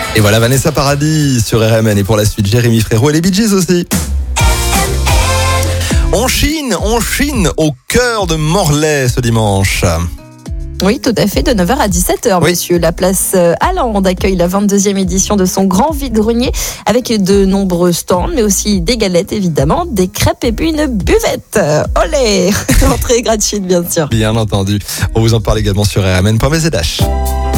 Et voilà Vanessa Paradis sur RMN. Et pour la suite, Jérémy Frérot et les Bee Gees aussi. On chine au cœur de Morlaix ce dimanche. Oui, tout à fait, de 9h à 17h, Oui. monsieur. La place Allende accueille la 22e édition de son grand vide-grenier avec de nombreux stands, mais aussi des galettes, évidemment, des crêpes et puis une buvette. Olé! Entrée gratuite, bien sûr. Bien entendu. On vous en parle également sur rmn.bzh.